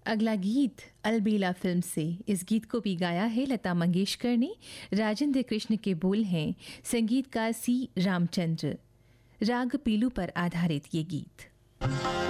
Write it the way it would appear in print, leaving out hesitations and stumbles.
अगला गीत अलबेला फिल्म से। इस गीत को भी गाया है लता मंगेशकर ने। राजेंद्र कृष्ण के बोल हैं, संगीतकार सी रामचंद्र। राग पीलू पर आधारित ये गीत।